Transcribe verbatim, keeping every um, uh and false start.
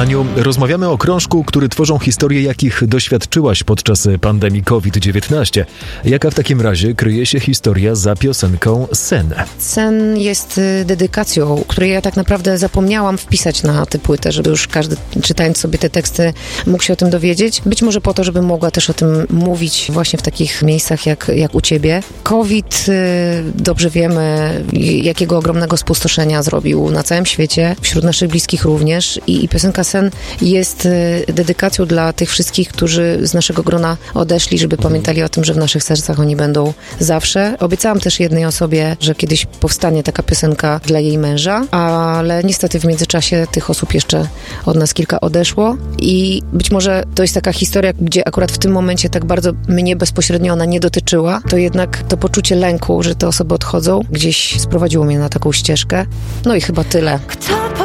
Aniu, rozmawiamy o krążku, który tworzą historie, jakich doświadczyłaś podczas pandemii kowid dziewiętnaście. Jaka w takim razie kryje się historia za piosenką Sen? Sen jest dedykacją, której ja tak naprawdę zapomniałam wpisać na tę płytę, żeby już każdy, czytając sobie te teksty, mógł się o tym dowiedzieć. Być może po to, żeby mogła też o tym mówić właśnie w takich miejscach jak, jak u ciebie. COVID, dobrze wiemy, jakiego ogromnego spustoszenia zrobił na całym świecie, wśród naszych bliskich również. I, i piosenka Sen jest dedykacją dla tych wszystkich, którzy z naszego grona odeszli, żeby pamiętali o tym, że w naszych sercach oni będą zawsze. Obiecałam też jednej osobie, że kiedyś powstanie taka piosenka dla jej męża, ale niestety w międzyczasie tych osób jeszcze od nas kilka odeszło i być może to jest taka historia, gdzie akurat w tym momencie tak bardzo mnie bezpośrednio ona nie dotyczyła, to jednak to poczucie lęku, że te osoby odchodzą, gdzieś sprowadziło mnie na taką ścieżkę. No i chyba tyle.